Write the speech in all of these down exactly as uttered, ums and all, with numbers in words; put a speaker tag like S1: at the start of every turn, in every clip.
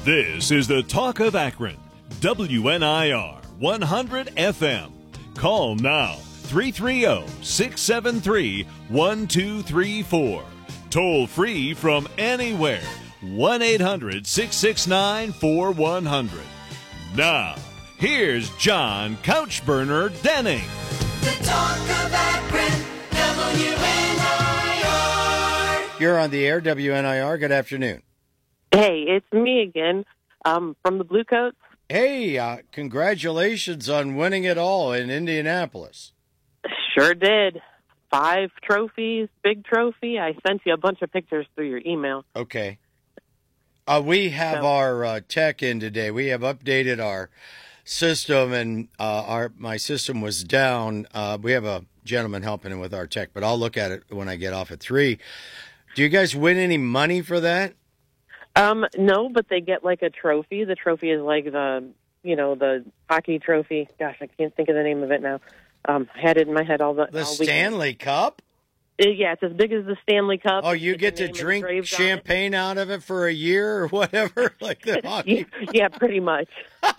S1: This is the Talk of Akron, W N I R one hundred F M. Call now, three three zero, six seven three, one two three four. Toll free from anywhere, one eight hundred, six six nine, four one zero zero. Now, here's John Couchburner Denning.
S2: The Talk of Akron, W N I R.
S3: You're on the air, W N I R. Good afternoon.
S4: Hey, it's me again, um, from the Bluecoats.
S3: Hey, uh, congratulations on winning it all in Indianapolis.
S4: Sure did. Five trophies, big trophy. I sent you a bunch of pictures through your email.
S3: Okay. Uh, we have
S4: So-
S3: our uh, tech in today. We have updated our system, and uh, our my system was down. Uh, we have a gentleman helping with our tech, but I'll look at it when I get off at three. Do you guys win any money for that?
S4: Um, no, but they get like a trophy. The trophy is like the, you know, the hockey trophy. Gosh, I can't think of the name of it now. Um, I had it in my head all the
S3: The
S4: all weekend.
S3: Stanley Cup?
S4: Uh, yeah, it's as big as the Stanley Cup.
S3: Oh, you
S4: It's
S3: get
S4: the
S3: to
S4: name
S3: drink
S4: engraved on it.
S3: champagne out of it for a year or whatever, like the hockey.
S4: Yeah, pretty much.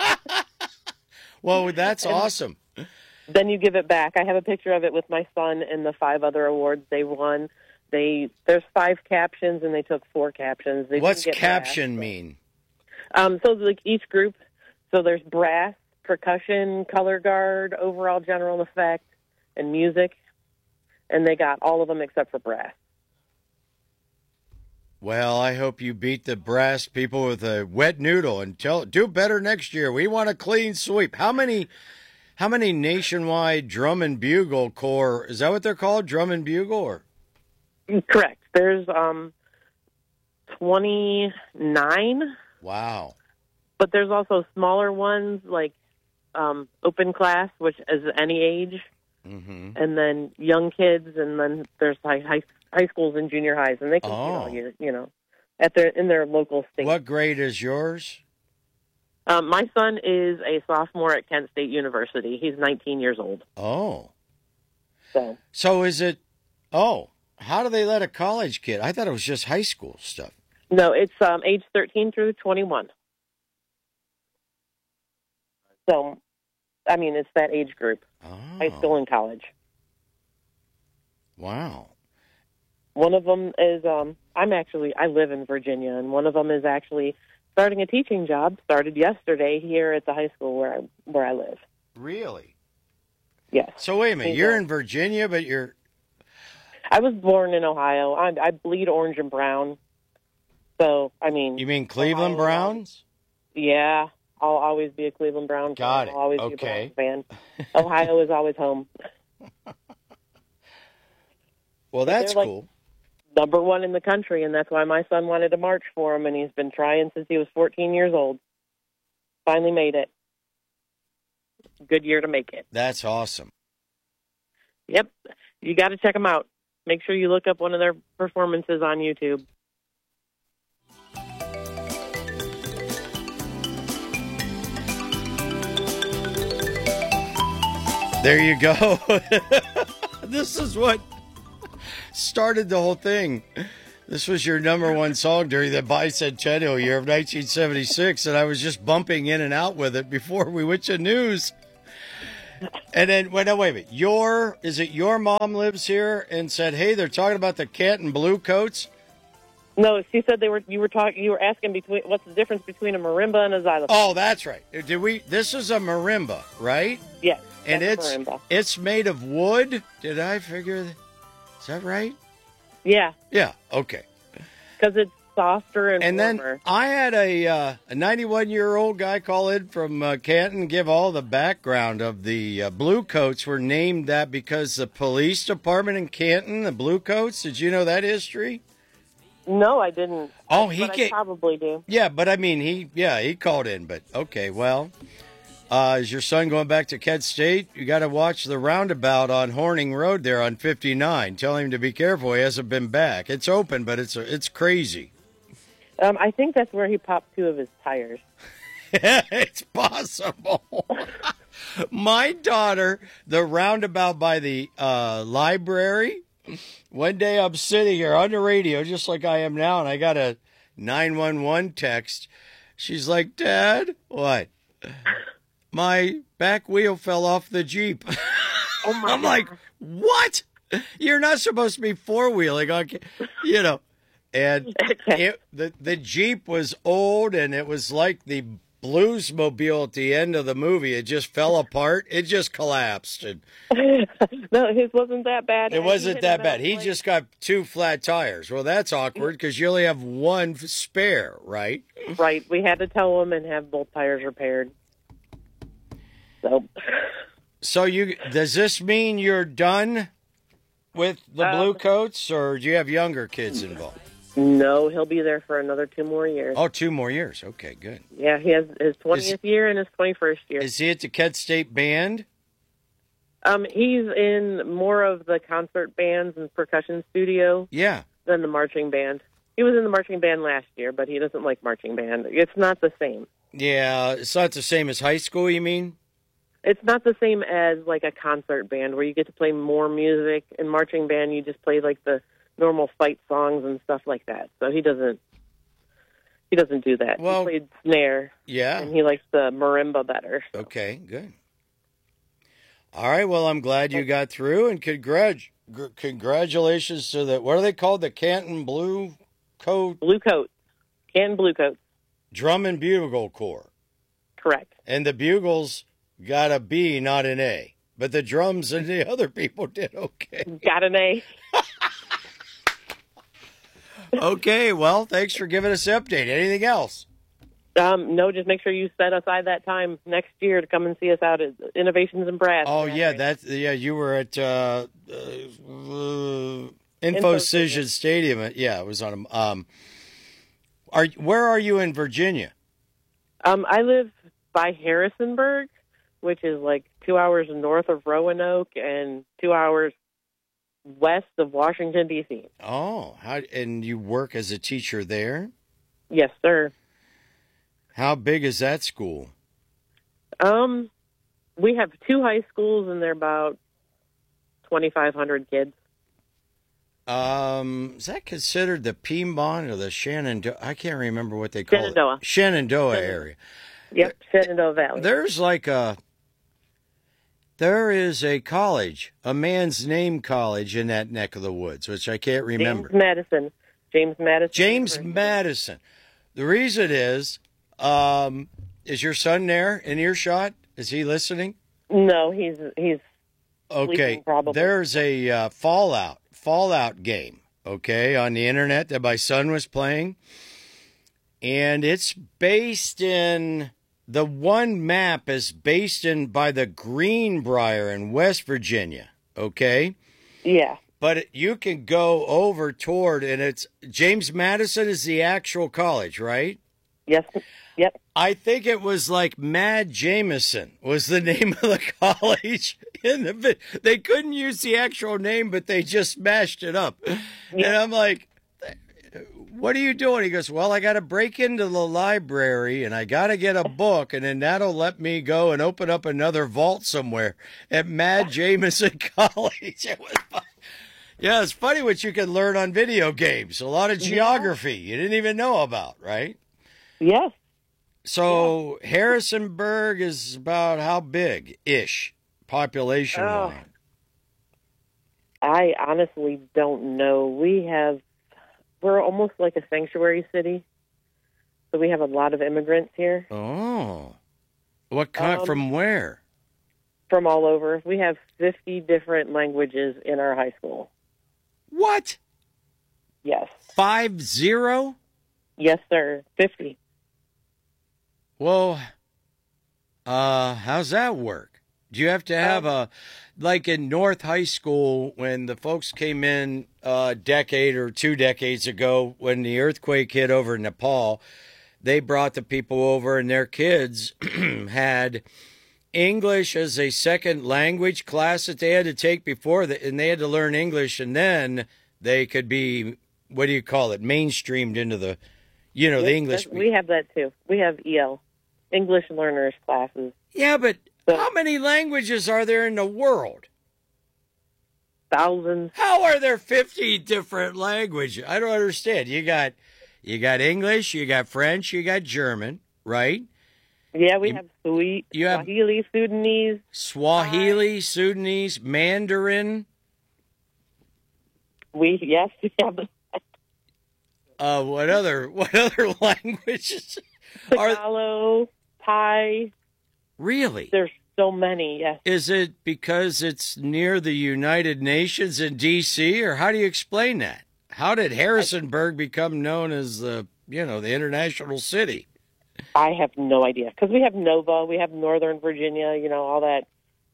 S3: Well, that's awesome.
S4: Then you give it back. I have a picture of it with my son and the five other awards they won. They there's five captions and they took four captions. They
S3: What's
S4: didn't get
S3: caption
S4: brass,
S3: mean?
S4: but- Um, so like each group, so there's brass, percussion, color guard, overall general effect, and music, and they got all of them except for brass.
S3: Well, I hope you beat the brass people with a wet noodle and tell do better next year. We want a clean sweep. How many how many nationwide drum and bugle corps, is that what they're called? Drum and bugle or
S4: Correct. There's um twenty-nine,
S3: wow.
S4: but there's also smaller ones like um, open class, which is any age.
S3: Mhm.
S4: And then young kids, and then there's like high high schools and junior highs, and they compete
S3: Oh.
S4: all year, you know, at their in their local state.
S3: What grade is yours?
S4: Um, my son is a sophomore at Kent State University. He's nineteen years old.
S3: Oh.
S4: So
S3: So is it Oh, how do they let a college kid? I thought it was just high school stuff.
S4: no, it's um, age thirteen through twenty-one. So, I mean, it's that age group,
S3: Oh.
S4: high school and college.
S3: Wow.
S4: One of them is, um, I'm actually, I live in Virginia, and one of them is actually starting a teaching job, started yesterday here at the high school where I, where I live.
S3: Really?
S4: Yes.
S3: So wait a minute,
S4: He's
S3: you're
S4: a-
S3: in Virginia, but you're
S4: I was born in Ohio. I, I bleed orange and brown. So, I mean.
S3: You mean Cleveland
S4: Ohio-
S3: Browns?
S4: Yeah. I'll always be a Cleveland Brown fan.
S3: Got it.
S4: I'll always
S3: Okay.
S4: be a Browns fan. Ohio is always home.
S3: Well, that's
S4: they're like-
S3: cool.
S4: Number one in the country, and that's why my son wanted to march for him, and he's been trying since he was fourteen years old. Finally made it. Good year to make it.
S3: That's awesome.
S4: Yep. You got to check them out. Make sure you look up one of their performances on YouTube.
S3: There you go. This is what started the whole thing. This was your number one song during the bicentennial year of nineteen seventy-six, and I was just bumping in and out with it before we went to news. And then, wait, no, wait a minute. Your, is it your mom lives here and said, hey, they're talking about the Canton Bluecoats?
S4: No, she said they were. You were talking. You were asking between what's the difference between a marimba and a xylophone.
S3: Oh, that's right. Did we? This is a marimba, right?
S4: Yes,
S3: And
S4: that's
S3: it's
S4: a marimba.
S3: it's made of wood. Did I figure that? Is that right?
S4: Yeah,
S3: Yeah. Okay.
S4: because it's softer and,
S3: And then
S4: warmer.
S3: I had a uh, a ninety-one year old guy call in from uh, Canton, give all the background of the uh, Bluecoats were named that because the police department in Canton, the Bluecoats. Did you know that history?
S4: No, I didn't.
S3: Oh, he
S4: but I
S3: ca-
S4: probably do.
S3: Yeah, but I mean, he yeah he called in, but okay, well. Uh, is your son going back to Kent State? You got to watch the roundabout on Horning Road there on fifty-nine. Tell him to be careful. He hasn't been back. It's open, but it's it's crazy.
S4: Um, I think that's where he popped two of his tires.
S3: It's possible. My daughter, the roundabout by the uh, library, one day I'm sitting here on the radio just like I am now, and I got a nine one one text. She's like, Dad, what? My back wheel fell off the Jeep.
S4: Oh my
S3: I'm like,
S4: gosh.
S3: what? You're not supposed to be four wheeling, okay? You know, and it, the the Jeep was old, and it was like the Bluesmobile at the end of the movie. It just fell apart. It just collapsed, and
S4: No, his wasn't that bad.
S3: it
S4: and he
S3: wasn't
S4: hit
S3: that
S4: a
S3: bad.
S4: metal
S3: He
S4: plate.
S3: just got two flat tires. Well, that's awkward because you only have one spare, right?
S4: Right. We had to tow him and have both tires repaired. So,
S3: So you does this mean you're done with the
S4: Um,
S3: Blue Coats, or do you have younger kids involved?
S4: no, he'll be there for another two more years.
S3: Oh, two more years. Okay, good.
S4: Yeah, he has his twentieth year and his twenty-first year.
S3: Is he at the Kent State Band?
S4: Um, he's in more of the concert bands and percussion studio
S3: Yeah.
S4: than the marching band. He was in the marching band last year, but he doesn't like marching band. It's not the same.
S3: Yeah, it's not the same as high school, you mean?
S4: It's not the same as like a concert band where you get to play more music. In marching band, you just play like the normal fight songs and stuff like that. So he doesn't. He doesn't do that.
S3: Well-
S4: he played snare,
S3: Yeah.
S4: and he likes the marimba better.
S3: Okay, good. All right, well, I'm glad you got through, and congrat- gr- congratulations to the, what are they called? The Canton Blue Coat
S4: Blue coat, and blue coat,
S3: Drum and Bugle Corps.
S4: correct.
S3: And the bugles got a B, not an A. But the drums and the other people did okay.
S4: Got an A.
S3: Okay, well, thanks for giving us an update. Anything else?
S4: Um, no, just make sure you set aside that time next year to come and see us out at Innovations in Brass.
S3: Oh, yeah, that's, yeah, you were at uh, uh, uh, Infocision
S4: Infocision.
S3: Stadium. Yeah, it was on a, um, are, where are you in Virginia?
S4: Um, I live by Harrisonburg, which is like two hours north of Roanoke and two hours west of Washington, D C.
S3: Oh, how, and you work as a teacher there?
S4: Yes, sir.
S3: How big is that school?
S4: Um, we have two high schools, and they're about twenty-five hundred kids.
S3: Um, is that considered the Piedmont or the Shenandoah? I can't remember what they call
S4: Shenandoah.
S3: it. Shenandoah
S4: Shenandoah.
S3: area.
S4: Yep, Shenandoah Valley.
S3: There's like a, there is a college, a man's name college in that neck of the woods, which I can't remember.
S4: James Madison. James Madison.
S3: James
S4: University.
S3: Madison. The reason is, um, is your son there in earshot? Is he listening?
S4: No, he's he's
S3: Okay,
S4: Sleeping, probably.
S3: there's a uh, Fallout Fallout game, okay, on the internet that my son was playing, and it's based in, the one map is based in by the Greenbrier in West Virginia, okay,
S4: yeah.
S3: but it, you can go over toward, and it's, James Madison is the actual college, right?
S4: Yes. Yep.
S3: I think it was like Mad Jameson was the name of the college. In the vi- they couldn't use the actual name, but they just mashed it up. And I'm like, "What are you doing?" He goes, "Well, I got to break into the library and I got to get a book, and then that'll let me go and open up another vault somewhere at Mad Jameson College." It was fun. Yeah, it's funny what you can learn on video games. A lot of geography you didn't even know about, right?
S4: Yes.
S3: So Harrisonburg is about how big ish population
S4: Oh.
S3: wise?
S4: I honestly don't know. We have, we're almost like a sanctuary city. So we have a lot of immigrants here
S3: Oh, what kind?
S4: Um,
S3: From where?
S4: from all over. We have fifty different languages in our high school.
S3: What?
S4: Yes.
S3: Five zero?
S4: Yes, sir. fifty.
S3: Well, uh, how's that work? Do you have to have a, like in North High School when the folks came in a decade or two decades ago when the earthquake hit over in Nepal, they brought the people over and their kids had English as a second language class that they had to take before that, and they had to learn English, and then they could be, what do you call it, mainstreamed into the, you know, the English.
S4: Yes, we have that too. We have E L, English learners classes.
S3: Yeah, but
S4: So-
S3: how many languages are there in the world?
S4: Thousands.
S3: How are there fifty different languages? I don't understand. You got you got English, you got French, you got German, right?
S4: Yeah, we
S3: You-
S4: have sweet
S3: you have-
S4: Swahili, Sudanese.
S3: Swahili, Sudanese, Mandarin.
S4: We yes, we have the
S3: Uh, what other what other languages are
S4: Tagalog, Thai.
S3: really?
S4: There's so many. Yes.
S3: Is it because it's near the United Nations in D C, or how do you explain that? How did Harrisonburg become known as the, you know, the international city?
S4: I have no idea because we have Nova, we have Northern Virginia. You know, all that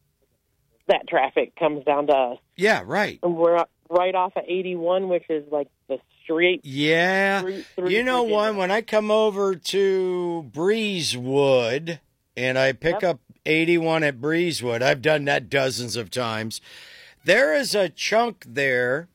S4: that traffic comes down to us,
S3: Yeah, right.
S4: and we're up right off of eighty-one, which is like the street.
S3: Yeah.
S4: Through- through
S3: You know
S4: Virginia.
S3: what? When I come over to Breezewood and I pick
S4: Yep.
S3: up eighty-one at Breezewood, I've done that dozens of times. There is a chunk there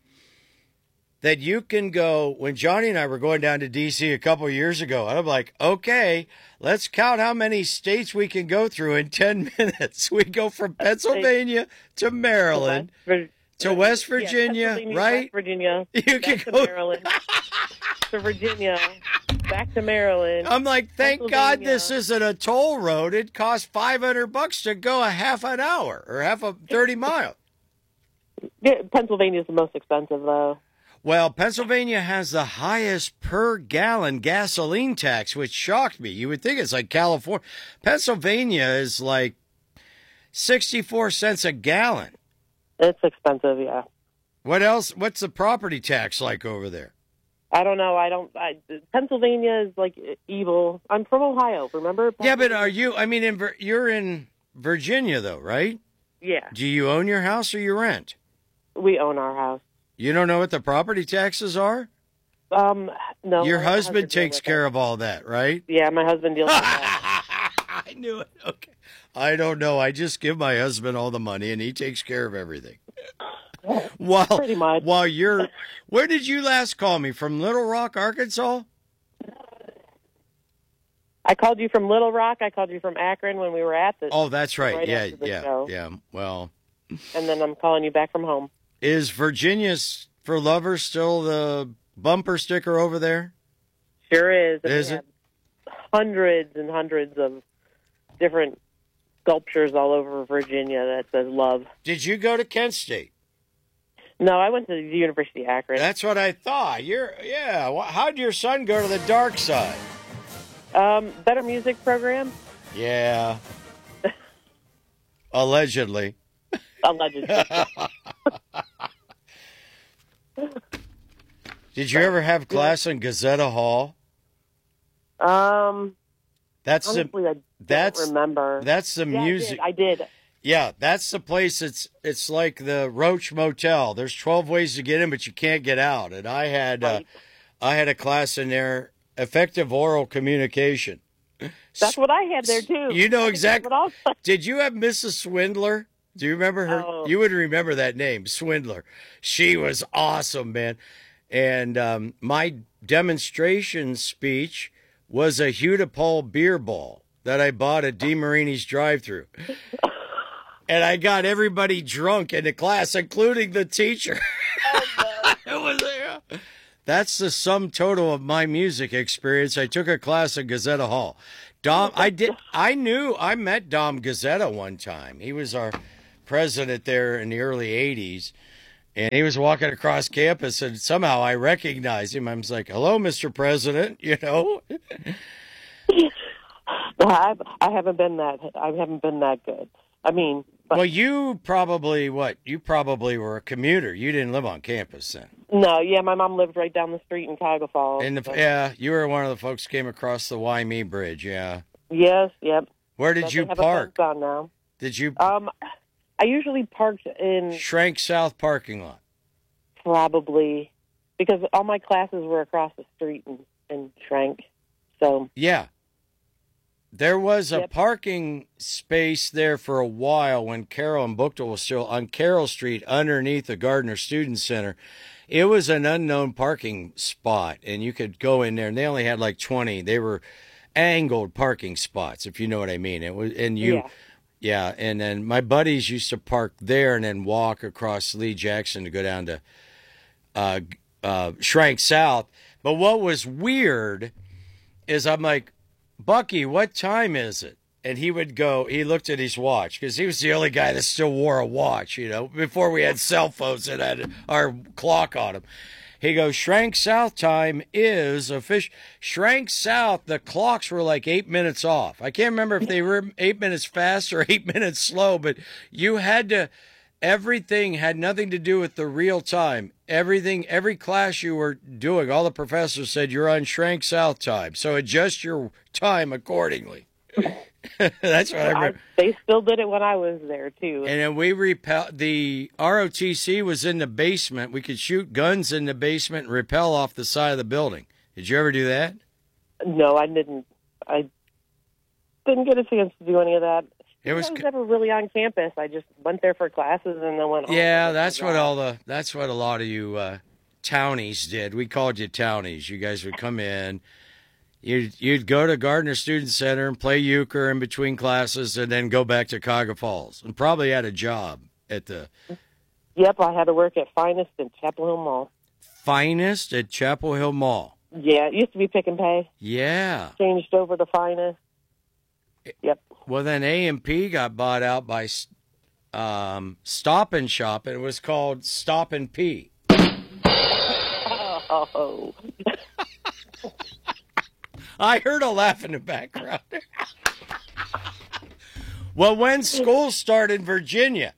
S3: that you can go. When Johnny and I were going down to D C a couple of years ago, and I'm like, okay, let's count how many states we can go through in ten minutes. We go from Pennsylvania to Maryland
S4: West,
S3: to West
S4: yeah,
S3: Virginia,
S4: Pennsylvania,
S3: right?
S4: West Virginia,
S3: You
S4: back
S3: can
S4: to
S3: go.
S4: Maryland, to Virginia, back to Maryland.
S3: I'm like, thank God
S4: Pennsylvania.
S3: this isn't a toll road. It costs five hundred bucks to go a half an hour or half a thirty mile.
S4: Yeah, Pennsylvania is the most expensive, though.
S3: Well, Pennsylvania has the highest per gallon gasoline tax, which shocked me. You would think it's like California. Pennsylvania is like sixty-four cents a gallon.
S4: It's expensive, yeah.
S3: What else? What's the property tax like over there?
S4: I don't know. I don't. I, Pennsylvania is like evil. I'm from Ohio. Remember?
S3: Yeah, but are you, I mean, in, Vir- you're in Virginia though, right?
S4: Yeah,
S3: Do you own your house or you rent?
S4: we own our house.
S3: You don't know what the property taxes are?
S4: Um, no.
S3: Your
S4: my
S3: husband
S4: deals
S3: takes
S4: with
S3: care
S4: it.
S3: of all that, right?
S4: Yeah, my husband deals with that.
S3: I knew it. Okay. I don't know. I just give my husband all the money and he takes care of everything. While,
S4: Pretty much.
S3: While you're, where did you last call me? From Little Rock, Arkansas?
S4: I called you from Little Rock. I called you from Akron when we were at this,
S3: Oh, that's right.
S4: Right
S3: yeah,
S4: after the
S3: yeah,
S4: show.
S3: yeah. Well,
S4: and then I'm calling you back from home.
S3: is Virginia's for Lovers still the bumper sticker over there?
S4: Sure is. And
S3: Is
S4: we
S3: it?
S4: have hundreds and hundreds of different sculptures all over Virginia that says love.
S3: Did you go to Kent State?
S4: No, I went to the University of Akron.
S3: That's what I thought. You're, yeah. Wh- How'd your son go to the dark side?
S4: Um, better music program,
S3: Yeah. Allegedly.
S4: allegedly.
S3: Did you ever have class in Gazetta Hall?
S4: um,
S3: That's
S4: honestly,
S3: the
S4: I
S3: that's-
S4: don't remember.
S3: that's the
S4: Yeah,
S3: music.
S4: I did. I did.
S3: Yeah, that's the place. It's it's like the Roach Motel. There's twelve ways to get in, but you can't get out. And I had uh,
S4: Right.
S3: I had a class in there, effective oral communication.
S4: That's what I had there too.
S3: You know
S4: I think
S3: exactly.
S4: that's what I-
S3: Did you have Missus Swindler? Do you remember her?
S4: Oh.
S3: You would remember that name, Swindler. She was awesome, man. And um, my demonstration speech was a Hudipole beer ball that I bought at DeMarini's drive-thru. And I got everybody drunk in the class, including the teacher. It was, yeah. That's the sum total of my music experience. I took a class at Gazetta Hall. Dom, I did. I knew. I met Dom Gazetta one time. He was our president there in the early eighties, and he was walking across campus, and somehow I recognized him. I was like, "Hello, Mister President," you know.
S4: I, I haven't been that. I haven't been that good. I mean, but
S3: Well, you probably what? You probably were a commuter. You didn't live on campus then.
S4: no, yeah, my mom lived right down the street in Cuyahoga Falls.
S3: And the,
S4: so-
S3: yeah, you were one of the folks who came across the Waimea Bridge. Yeah.
S4: Yes, yep.
S3: Where did
S4: But
S3: you
S4: they have a
S3: park?
S4: fence on now.
S3: Did you
S4: Um, I usually parked in
S3: Shrank South parking lot?
S4: probably because all my classes were across the street in, in Shrank. So
S3: Yeah. There was a
S4: Yep.
S3: parking space there for a while when Carroll and Bookville was still on Carroll Street underneath the Gardner Student Center. It was an unknown parking spot, and you could go in there, and they only had like twenty. They were angled parking spots, if you know what I mean. It was, and you,
S4: Yeah.
S3: yeah, and then my buddies used to park there and then walk across Lee Jackson to go down to uh, uh, Shrank South. But what was weird is I'm like, Bucky, what time is it? And he would go, he looked at his watch because he was the only guy that still wore a watch, you know, before we had cell phones that had our clock on them. He goes, Shrank South time is official. Shrank South, the clocks were like eight minutes off. I can't remember if they were eight minutes fast or eight minutes slow, but you had to, everything had nothing to do with the real time. Everything, every class you were doing, all the professors said you're on Shrank South time. So adjust your time accordingly. That's what I remember.
S4: I, they still did it when I was there too.
S3: And then we repel. The R O T C was in the basement. We could shoot guns in the basement and rappel off the side of the building. Did you ever do that?
S4: No, I didn't. I didn't get a chance to do any of that.
S3: It was.
S4: I was never really on campus. I just went there for classes and then went home.
S3: Yeah, that's what all the. That's what a lot of you uh, townies did. We called you townies. You guys would come in. You'd, you'd go to Gardner Student Center and play euchre in between classes and then go back to Cuyahoga Falls and probably had a job at the...
S4: Yep, I had to work at Finest in Chapel Hill Mall.
S3: Finest at Chapel Hill Mall?
S4: Yeah, it used to be Pick and Pay.
S3: Yeah.
S4: Changed over to Finest. Yep.
S3: Well, then A and P got bought out by um, Stop and Shop, and it was called Stop and P.
S4: Oh.
S3: I heard a laugh in the background. Well, when school started in Virginia?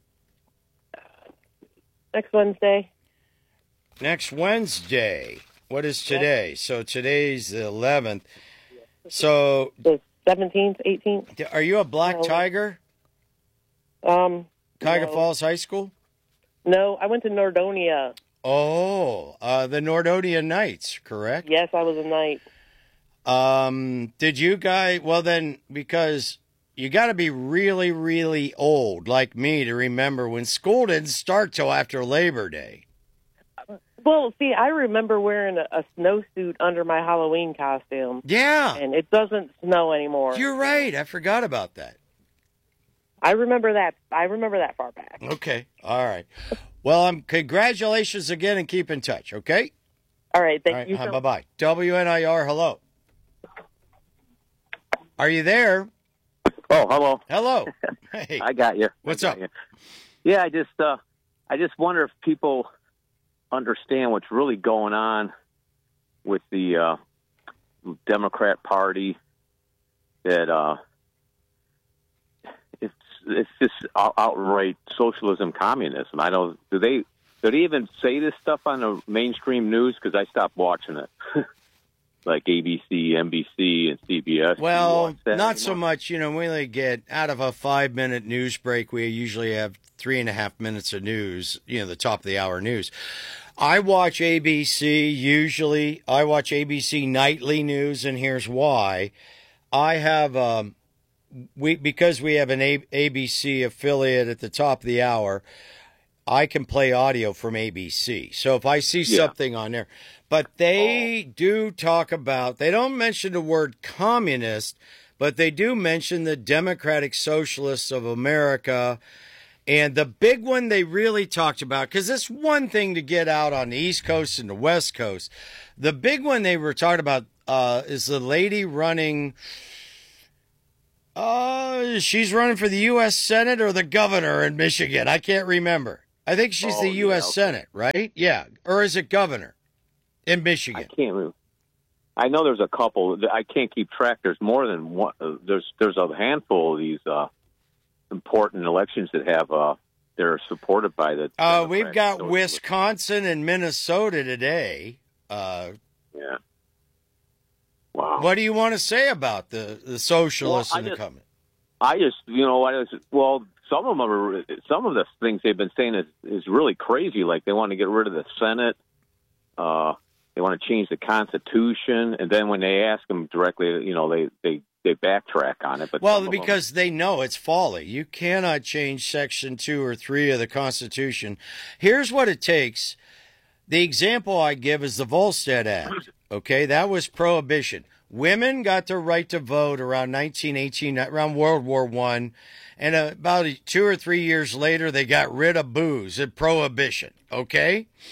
S4: Next Wednesday.
S3: Next Wednesday. What is today? So today's the eleventh. So
S4: The seventeenth, eighteenth.
S3: are you a Black
S4: No.
S3: Tiger?
S4: Um,
S3: Cuyahoga
S4: no.
S3: Falls High School?
S4: No, I went to Nordonia.
S3: Oh, uh, the Nordonia Knights, correct?
S4: Yes, I was a knight.
S3: Um, did you guys, well then, because you got to be really, really old, like me, to remember when school didn't start till after Labor Day.
S4: Well, see, I remember wearing a, a snowsuit under my Halloween costume.
S3: Yeah,
S4: And it doesn't snow anymore.
S3: you're right. I forgot about that.
S4: I remember that. I remember that far back.
S3: Okay, all right. Well, um, congratulations again and keep in touch, okay?
S4: All right, thank
S3: All right,
S4: you.
S3: uh,
S4: so
S3: bye-bye. W N I R, hello. Are you there?
S5: Oh, hello.
S3: Hello. Hey,
S5: I got you.
S3: What's
S5: I got
S3: up?
S5: you. Yeah, I just, uh, I just wonder if people understand what's really going on with the uh, Democrat Party. That uh, it's it's just out- outright socialism, communism. I don't. Do they? Do they even say this stuff on the mainstream news? Because I stopped watching it. Like A B C, N B C, and C B S. Do you
S3: Well,
S5: watch that
S3: not so
S5: anymore?
S3: much. You know, we only get out of a five minute news break, we usually have three and a half minutes of news, you know, the top of the hour news. I watch A B C usually. I watch A B C nightly news, and here's why. I have, um, we because we have an A- ABC affiliate at the top of the hour, I can play audio from A B C. So if I see
S5: Yeah.
S3: something on there, but they do talk about, they don't mention the word communist, but they do mention the Democratic Socialists of America. And the big one they really talked about, because it's one thing to get out on the East Coast and the West Coast. The big one they were talking about uh, is the lady running, uh, she's running for the U S Senate or the governor in Michigan. I can't remember. I think she's
S5: Oh,
S3: the U S
S5: yeah, okay.
S3: Senate, right? Yeah. Or is it governor in
S5: I
S3: Michigan?
S5: can't remember. I know there's a couple. I can't keep track. There's more than one. Uh, there's there's a handful of these uh, important elections that have uh, they're supported by the.
S3: Uh, we've
S5: Democratic
S3: got
S5: Socialists.
S3: Wisconsin and Minnesota today. Uh,
S5: Yeah. Wow.
S3: what do you want to say about the, the socialists
S5: Well, I
S3: and the
S5: just-
S3: communists?
S5: I just, you know, I just, well, some of them are, some of the things they've been saying is, is really crazy. Like they want to get rid of the Senate. Uh, they want to change the Constitution. And then when they ask them directly, you know, they, they, they backtrack on it. But some
S3: Well,
S5: of them-
S3: because they know it's folly. You cannot change Section two or three of the Constitution. Here's what it takes. The example I give is the Volstead Act. Okay, that was prohibition. Women got the right to vote around nineteen eighteen, around World War One, and about two or three years later, they got rid of booze and prohibition. Okay,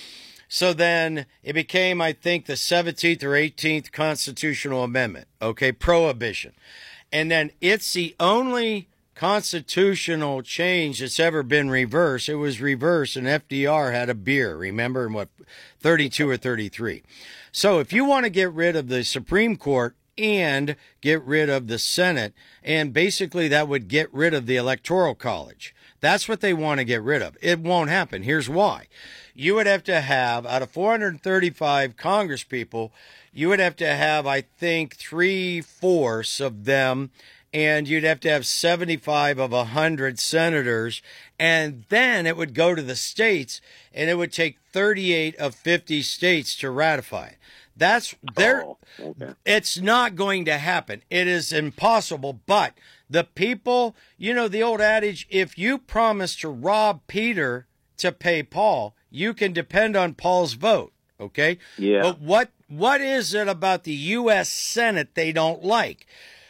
S3: So then it became, I think, the seventeenth or eighteenth constitutional amendment, okay, prohibition. And then it's the only constitutional change that's ever been reversed. It was reversed, and F D R had a beer, remember, in what, thirty-two or thirty-three. So if you want to get rid of the Supreme Court and get rid of the Senate, and basically that would get rid of the Electoral College. That's what they want to get rid of. It won't happen. Here's why. You would have to have, out of four hundred thirty-five Congress people, you would have to have, I think, three-fourths of them, and you'd have to have seventy-five of one hundred senators, and then it would go to the states, and it would take thirty-eight of fifty states to ratify it. That's there.
S5: Oh, okay.
S3: It's not going to happen. It is impossible. But the people, you know, the old adage, if you promise to rob Peter to pay Paul, you can depend on Paul's vote. Okay.
S5: Yeah.
S3: But what what is it about the U S Senate they don't like?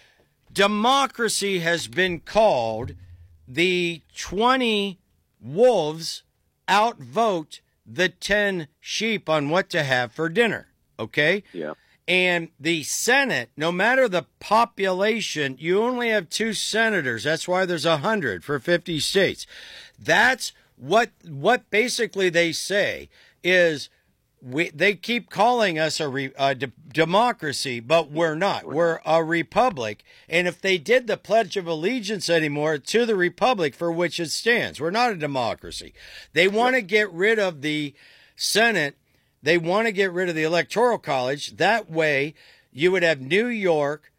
S3: Democracy has been called the twenty wolves outvote the ten sheep on what to have for dinner. Okay?
S5: Yeah.
S3: And the Senate, no matter the population, you only have two senators. That's why there's a hundred for fifty states. That's what what basically they say is we. They keep calling us a, re, a de- democracy, but we're not. We're a republic. And if they did the Pledge of Allegiance anymore, to the republic for which it stands, we're not a democracy. They want to get rid of the Senate. They want to get rid of the Electoral College. That way, you would have New York,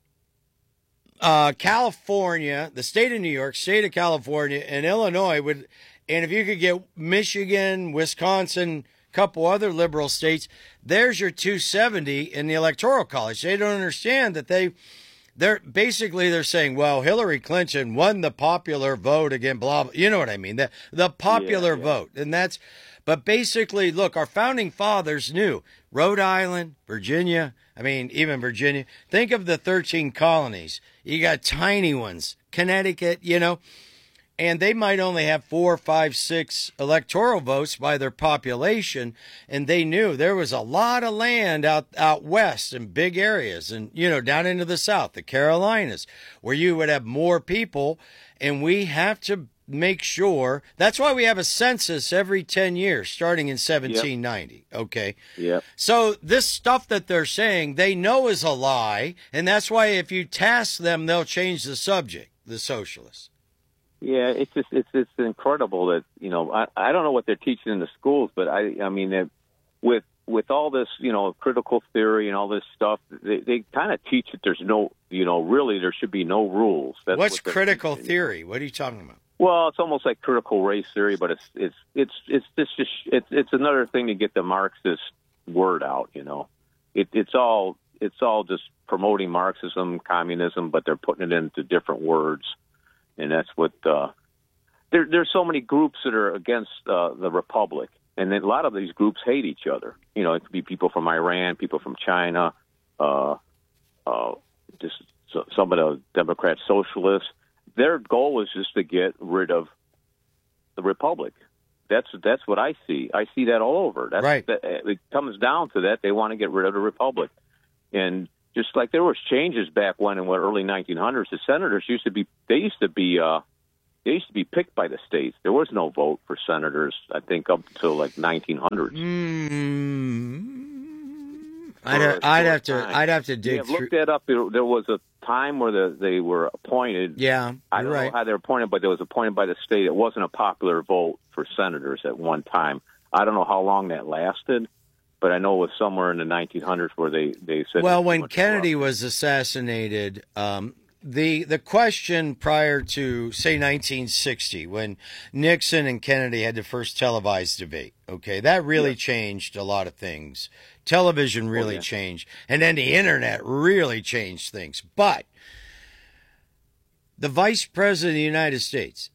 S3: uh, California, the state of New York, state of California, and Illinois would. And if you could get Michigan, Wisconsin, a couple other liberal states, there's your two seventy in the Electoral College. They don't understand that they. They're basically they're saying, well, Hillary Clinton won the popular vote again, blah, blah. You know what I mean? The the popular
S5: yeah, yeah.
S3: vote, and that's. But basically, look, our founding fathers knew Rhode Island, Virginia, I mean, even Virginia. Think of the thirteen colonies. You got tiny ones, Connecticut, you know, and they might only have four, five, six electoral votes by their population. And they knew there was a lot of land out, out west in big areas and, you know, down into the south, the Carolinas, where you would have more people. And we have to make sure. That's why we have a census every ten years, starting in seventeen ninety. Yep. Okay.
S5: Yeah.
S3: So this stuff that they're saying, they know is a lie. And that's why if you task them, they'll change the subject, the socialists.
S5: Yeah, it's just it's it's incredible that, you know, I, I don't know what they're teaching in the schools, but I I mean that with with all this, you know, critical theory and all this stuff, they, they kind of teach that there's no, you know, really there should be no rules. That's
S3: What's
S5: what
S3: critical
S5: teaching.
S3: theory? What are you talking about?
S5: Well, it's almost like critical race theory, but it's it's it's it's it's just it's it's another thing to get the Marxist word out. You know, it, it's all it's all just promoting Marxism, communism, but they're putting it into different words, and that's what uh, there. There's so many groups that are against uh, the Republic, and then a lot of these groups hate each other. You know, it could be people from Iran, people from China, uh, uh, just so, some of the Democrat socialists. Their goal is just to get rid of the Republic. That's that's what I see. I see that all over. That's,
S3: right.
S5: That, it comes down to that. They want to get rid of the Republic. And just like there was changes back when in the early nineteen hundreds, the senators used to be they used to be uh, they used to be picked by the states. There was no vote for senators, I think, up until like nineteen hundreds.
S3: Mm. I'd, ha- I'd have to
S5: time.
S3: I'd have to dig
S5: yeah,
S3: through.
S5: Look that up. There, there was a time where the, they were appointed.
S3: Yeah,
S5: I don't
S3: you're right.
S5: know how they were appointed, but they was appointed by the state. It wasn't a popular vote for senators at one time. I don't know how long that lasted, but I know it was somewhere in the nineteen hundreds where they, they said.
S3: Well, when Kennedy was assassinated, um, the the question prior to, say, nineteen sixty, when Nixon and Kennedy had the first televised debate, okay, that really yeah. changed a lot of things. Television really oh, yeah. changed, and then the internet really changed things. But the Vice President of the United States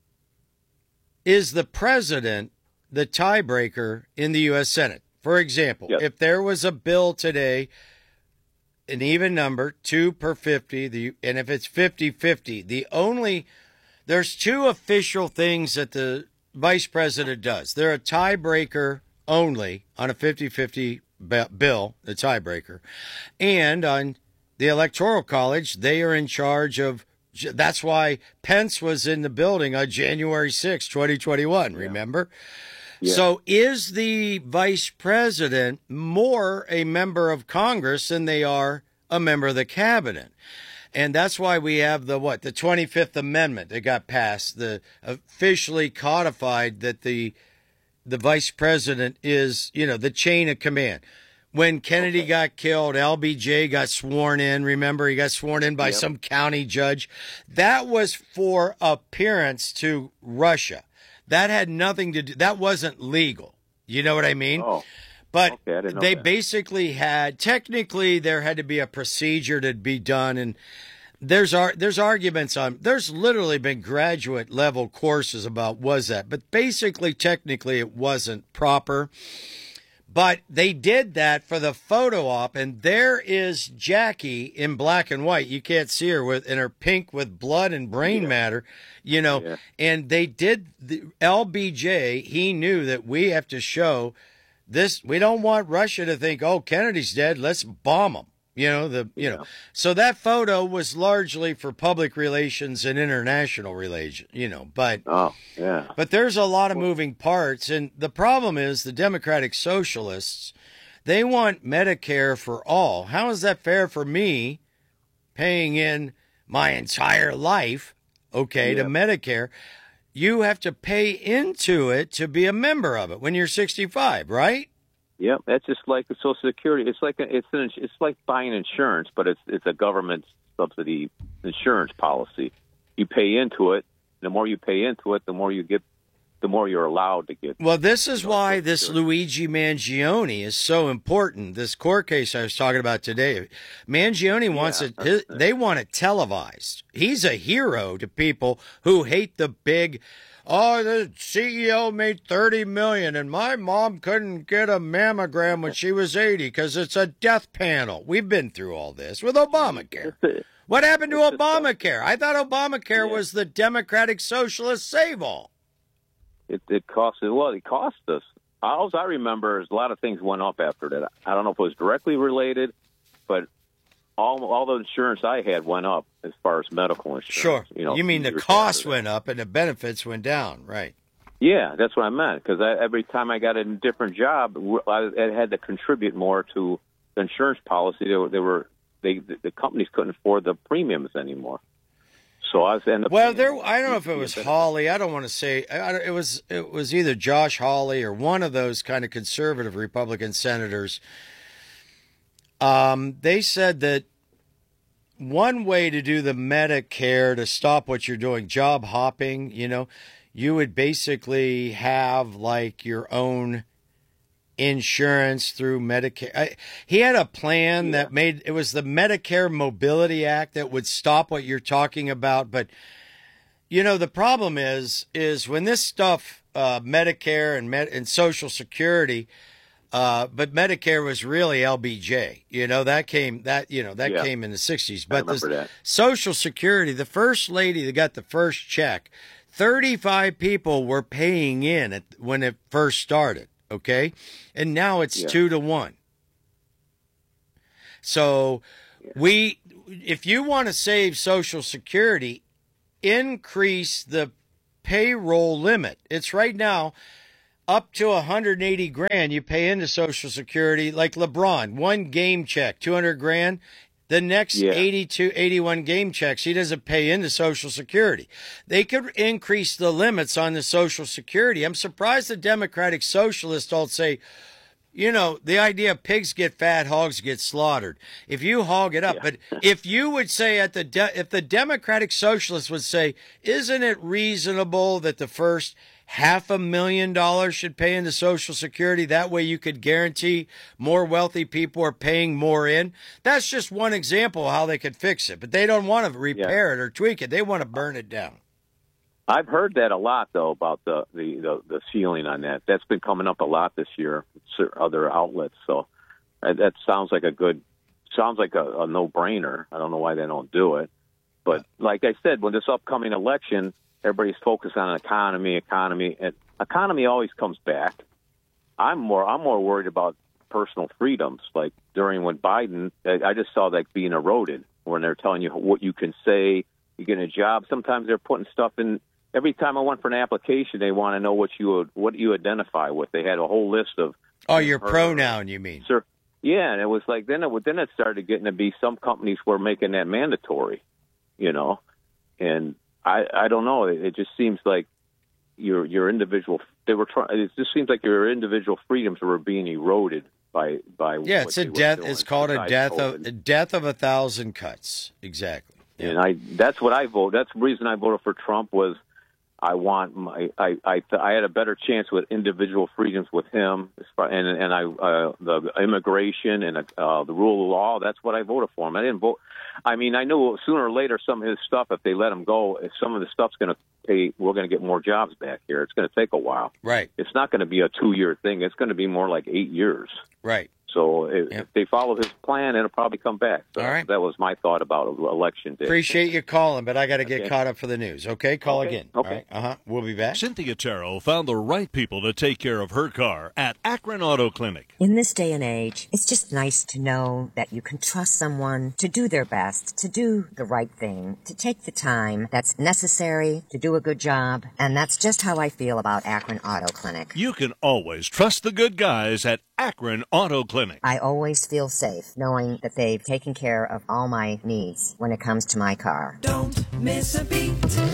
S3: is the president, the tiebreaker in the U S Senate. For example, yep. if there was a bill today, an even number, two per fifty, the, and if it's fifty-fifty, the only, there's two official things that the vice president does. They're a tiebreaker only on a fifty-fifty bill, the tiebreaker. And on the Electoral College, they are in charge of. That's why Pence was in the building on January sixth, twenty twenty-one, yeah. Remember? Yeah. So is the vice president more a member of Congress than they are a member of the cabinet? And that's why we have the, what, the twenty-fifth Amendment that got passed, the officially codified that the the vice president is, you know, the chain of command. When Kennedy okay. got killed, L B J got sworn in. Remember, he got sworn in by yep. some county judge. That was for appearance to Russia. That had nothing to do, that wasn't legal. You know what I mean?
S5: Oh.
S3: But
S5: okay,
S3: they
S5: that.
S3: basically had, technically there had to be a procedure to be done. And there's there's arguments on, there's literally been graduate level courses about was that. But basically, technically, it wasn't proper. But they did that for the photo op, and there is Jackie in black and white. You can't see her with in her pink with blood and brain yeah. matter, you know. Yeah. And they did the L B J. He knew that we have to show this. We don't want Russia to think, oh, Kennedy's dead. Let's bomb him. You know the you yeah. know. So that photo was largely for public relations and international relations. You know, but
S5: oh yeah.
S3: But there's a lot of moving parts, and the problem is the Democratic Socialists, they want Medicare for all. How is that fair for me, paying in my entire life, okay, yeah. to Medicare? You have to pay into it to be a member of it when you're sixty-five, right?
S5: Yep, that's just like the Social Security. It's like a, it's an, it's like buying insurance, but it's it's a government subsidy insurance policy. You pay into it. The more you pay into it, the more you get, the more you're allowed to get.
S3: Well, this is why this Luigi Mangione is so important. This court case I was talking about today, Mangione wants yeah, it. His, they want it televised. He's a hero to people who hate the big. Oh, the C E O made thirty million dollars, and my mom couldn't get a mammogram when she was eighty because it's a death panel. We've been through all this with Obamacare. What happened to Obamacare? I thought Obamacare yeah. was the Democratic Socialist save-all.
S5: It, it cost well. It cost us. All I remember is a lot of things went up after that. I don't know if it was directly related, but all all the insurance I had went up as far as medical insurance.
S3: Sure.
S5: You know,
S3: you mean the cost went up and the benefits went down, right?
S5: Yeah, that's what I meant. Because every time I got a different job, I had to contribute more to the insurance policy. They were, they were they the companies couldn't afford the premiums anymore. So I was ended up.
S3: Well, there. I don't know if it was Hawley. I don't want to say. I, it was. It was either Josh Hawley or one of those kind of conservative Republican senators. Um, they said that one way to do the Medicare to stop what you're doing, job hopping, you know, you would basically have like your own insurance through Medicare. I, he had a plan yeah. that made, it was the Medicare Mobility Act that would stop what you're talking about. But, you know, the problem is, is when this stuff, uh, Medicare and Med- and Social Security, Uh, but Medicare was really L B J. You know, that came that you know that yeah. came in the sixties. But the Social Security, the first lady that got the first check, thirty-five people were paying in at, when it first started. Okay, and now it's yeah. two to one. So yeah. we, if you want to save Social Security, increase the payroll limit. It's right now. Up to one hundred eighty grand you pay into Social Security, like LeBron, one game check, two hundred grand. The next yeah. eighty-two, eighty-one game checks, he doesn't pay into Social Security. They could increase the limits on the Social Security. I'm surprised the Democratic Socialists don't say, you know, the idea of pigs get fat, hogs get slaughtered. If you hog it up, yeah. but if you would say at the, de- if the Democratic Socialists would say, isn't it reasonable that the first half a million dollars should pay into Social Security? That way you could guarantee more wealthy people are paying more in. That's just one example of how they could fix it. But they don't want to repair yeah. it or tweak it. They want to burn it down.
S5: I've heard that a lot, though, about the, the, the, the ceiling on that. That's been coming up a lot this year, other outlets. So that sounds like a good, sounds like a, a no-brainer. I don't know why they don't do it. But like I said, when this upcoming election, everybody's focused on economy, economy, and economy always comes back. I'm more I'm more worried about personal freedoms. Like during when Biden, I I just saw that being eroded when they're telling you what you can say. You get a job. Sometimes they're putting stuff in. Every time I went for an application, they want to know what you what you identify with. They had a whole list of.
S3: Oh, your
S5: her,
S3: pronoun, you mean?
S5: Sir. Yeah, and it was like then it then it started getting to be some companies were making that mandatory, you know, and I I don't know. It, it just seems like your your individual they were trying. It just seems like your individual freedoms were being eroded by by.
S3: Yeah,
S5: what
S3: it's a
S5: they were
S3: death.
S5: doing
S3: It's called a
S5: besides
S3: death
S5: COVID.
S3: of a death of a thousand cuts. Exactly. Yeah.
S5: And I that's what I vote. That's the reason I voted for Trump was I want my I I, I had a better chance with individual freedoms with him and and I uh, the immigration and uh, the rule of law. That's what I voted for him. I didn't vote. I mean, I knew sooner or later some of his stuff, if they let him go, if some of the stuff's going to pay, we're going to get more jobs back here. It's going to take a while.
S3: Right.
S5: It's not going to be a two-year thing. It's going to be more like eight years.
S3: Right.
S5: So if,
S3: Yep.
S5: if they follow his plan, it'll probably come back. So
S3: All right.
S5: that was my thought about election day.
S3: Appreciate you calling, but I got to get
S5: Okay.
S3: caught up for the news. Okay, call
S5: Okay.
S3: again.
S5: Okay.
S3: All right. Uh huh. We'll be back.
S1: Cynthia Terrell found the right people to take care of her car at Akron Auto Clinic.
S6: In this day and age, it's just nice to know that you can trust someone to do their best, to do the right thing, to take the time that's necessary to do a good job. And that's just how I feel about Akron Auto Clinic.
S1: You can always trust the good guys at Akron Auto Clinic.
S6: I always feel safe knowing that they've taken care of all my needs when it comes to my car.
S2: Don't miss a beat.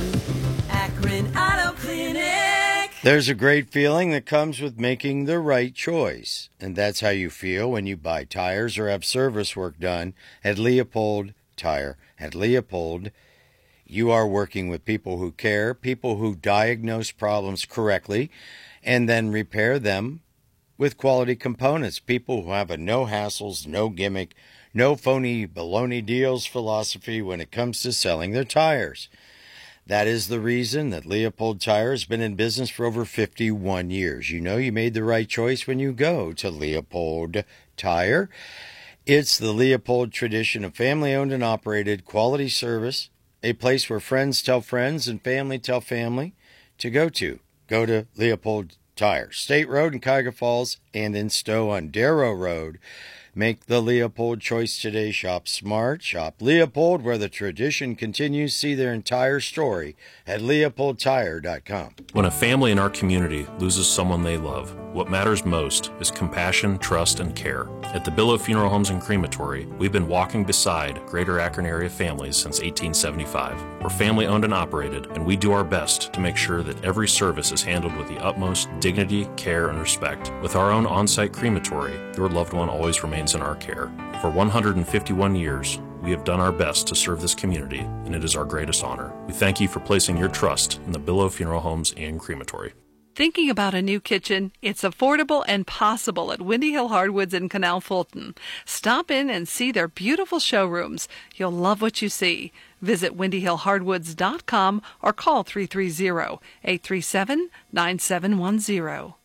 S2: Akron Auto Clinic.
S3: There's a great feeling that comes with making the right choice. And that's how you feel when you buy tires or have service work done at Leopold Tire. At Leopold, you are working with people who care, people who diagnose problems correctly, and then repair them with quality components. People who have a no hassles, no gimmick, no phony baloney deals philosophy when it comes to selling their tires. That is the reason that Leopold Tire has been in business for over fifty-one years. You know you made the right choice when you go to Leopold Tire. It's the Leopold tradition of family-owned and operated quality service, a place where friends tell friends and family tell family to go to. Go to Leopold Tire, State Road in Cuyahoga Falls and in Stowe on Darrow Road. Make the Leopold choice today. Shop smart. Shop Leopold, where the tradition continues. See their entire story at leopold tire dot com.
S7: When a family in our community loses someone they love, what matters most is compassion, trust, and care. At the Billow Funeral Homes and Crematory, we've been walking beside Greater Akron area families since eighteen seventy-five. We're family owned and operated, and we do our best to make sure that every service is handled with the utmost dignity, care, and respect. With our own on-site crematory, your loved one always remains in our care. For one hundred fifty-one years, we have done our best to serve this community, and it is our greatest honor. We thank you for placing your trust in the Billow Funeral Homes and Crematory.
S8: Thinking about a new kitchen? It's affordable and possible at Windy Hill Hardwoods in Canal Fulton. Stop in and see their beautiful showrooms. You'll love what you see. Visit windy hill hardwoods dot com or call three three zero, eight three seven, nine seven one zero.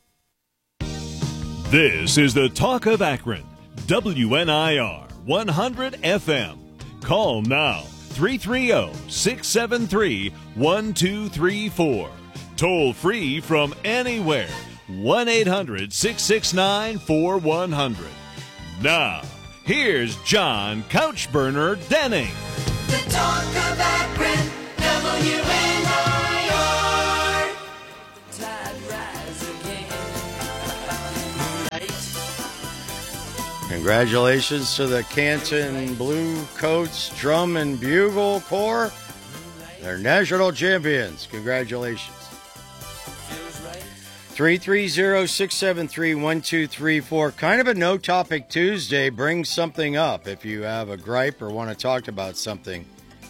S1: This is the Talk of Akron, W N I R one hundred F M. Call now, three three zero, six seven three, one two three four. Toll free from anywhere, one eight hundred, six six nine, four one zero zero. Now, here's John Couchburner Denning.
S2: The Talk of Akron, W N I R. Tide rise again.
S3: Congratulations to the Canton Blue Coats Drum and Bugle Corps. They're national champions. Congratulations. three three zero, six seven three, one two three four. Kind of a no-topic Tuesday. Bring something up if you have a gripe or want to talk about something.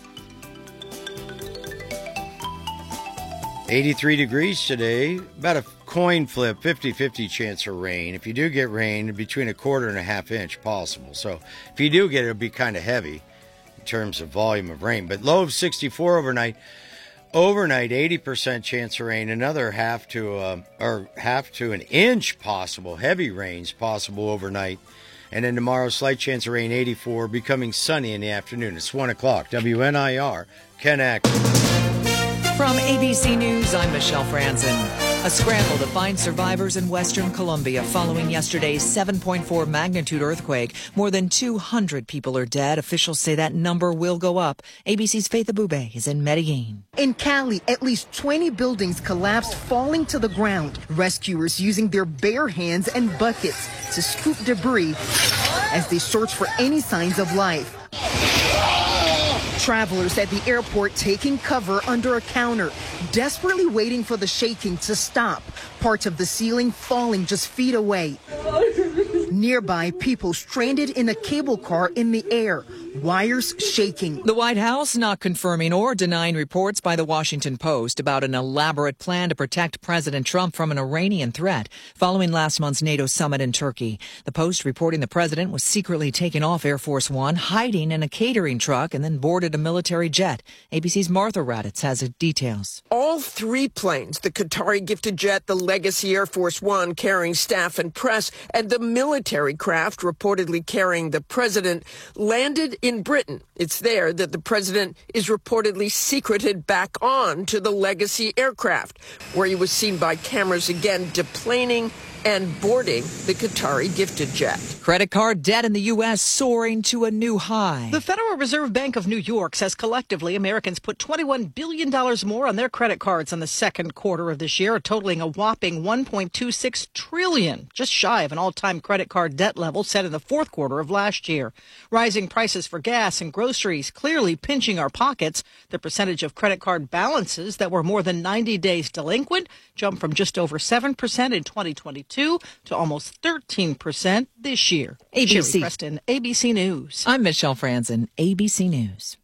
S3: eighty-three degrees today. About a coin flip, fifty-fifty chance of rain. If you do get rain, between a quarter and a half inch possible. So if you do get it, it'll be kind of heavy in terms of volume of rain. But low of sixty-four overnight. Overnight, eighty percent chance of rain, another half to uh, or half to an inch possible, heavy rains possible overnight. And then tomorrow, slight chance of rain, eighty-four, becoming sunny in the afternoon. It's one o'clock. W N I R, Ken Akron.
S9: From A B C News, I'm Michelle Franzen. A scramble to find survivors in western Colombia following yesterday's seven point four magnitude earthquake. More than two hundred people are dead. Officials say that number will go up. A B C's Faith Abube is in Medellin.
S10: In Cali, at least twenty buildings collapsed, falling to the ground. Rescuers using their bare hands and buckets to scoop debris as they search for any signs of life. Travelers at the airport taking cover under a counter, desperately waiting for the shaking to stop. Parts of the ceiling falling just feet away. Nearby, people stranded in a cable car in the air, wires shaking.
S9: The White House not confirming or denying reports by the Washington Post about an elaborate plan to protect President Trump from an Iranian threat following last month's NATO summit in Turkey. The Post reporting the president was secretly taken off Air Force One, hiding in a catering truck, and then boarded a military jet. A B C's Martha Raddatz has the details.
S11: All three planes, the Qatari gifted jet, the Legacy Air Force One carrying staff and press, and the military craft reportedly carrying the president, landed in Britain. It's there that the president is reportedly secreted back on to the Legacy aircraft, where he was seen by cameras again deplaning and boarding the Qatari gifted jet.
S9: Credit card debt in the U S soaring to a new high.
S12: The Federal Reserve Bank of New York says collectively Americans put twenty-one billion dollars more on their credit cards in the second quarter of this year, totaling a whopping one point two six trillion dollars, just shy of an all-time credit card debt level set in the fourth quarter of last year. Rising prices for gas and groceries clearly pinching our pockets. The percentage of credit card balances that were more than ninety days delinquent jumped from just over seven percent in twenty twenty-two to almost thirteen percent this year.
S9: A B C.
S12: Sherry Preston, A B C News.
S9: I'm Michelle Franzen, A B C News.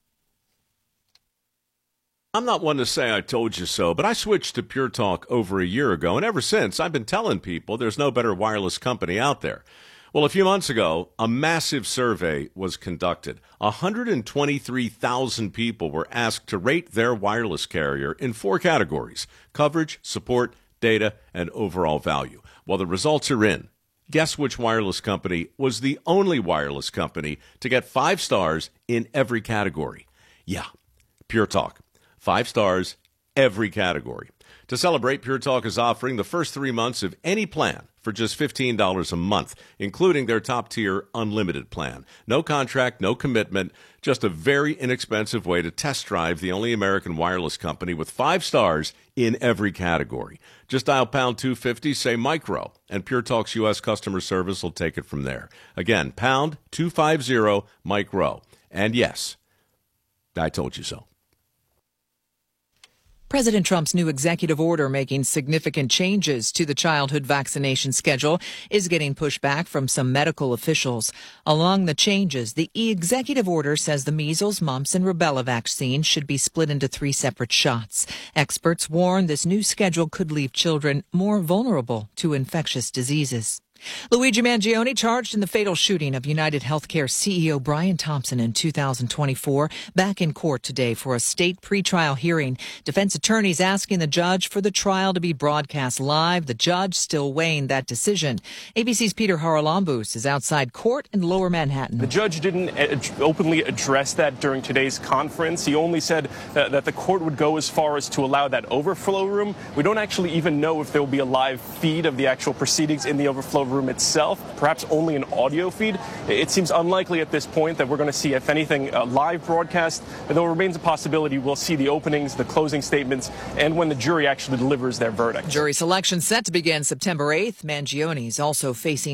S13: I'm not one to say I told you so, but I switched to Pure Talk over a year ago, and ever since I've been telling people there's no better wireless company out there. Well, a few months ago, a massive survey was conducted. one hundred twenty-three thousand people were asked to rate their wireless carrier in four categories: coverage, support, data, and overall value. Well, the results are in. Guess which wireless company was the only wireless company to get five stars in every category? Yeah, Pure Talk. Five stars, every category. To celebrate, Pure Talk is offering the first three months of any plan for just fifteen dollars a month, including their top-tier unlimited plan. No contract, no commitment, just a very inexpensive way to test drive the only American wireless company with five stars in every category. Just dial pound two fifty, say micro, and Pure Talk's U S customer service will take it from there. Again, pound two fifty, micro. And yes, I told you so.
S9: President Trump's new executive order making significant changes to the childhood vaccination schedule is getting pushback from some medical officials. Along the changes, the executive order says the measles, mumps, and rubella vaccine should be split into three separate shots. Experts warn this new schedule could leave children more vulnerable to infectious diseases. Luigi Mangione charged in the fatal shooting of United Healthcare C E O Brian Thompson in two thousand twenty-four, back in court today for a state pretrial hearing. Defense attorneys asking the judge for the trial to be broadcast live. The judge still weighing that decision. A B C's Peter Haralambous is outside court in Lower Manhattan.
S14: The judge didn't openly address that during today's conference. He only said that, that the court would go as far as to allow that overflow room. We don't actually even know if there will be a live feed of the actual proceedings in the overflow room itself, perhaps only an audio feed. It seems unlikely at this point that we're going to see, if anything, a live broadcast, though it remains a possibility we'll see the openings, the closing statements, and when the jury actually delivers their verdict.
S9: Jury selection set to begin September eighth. Mangione is also facing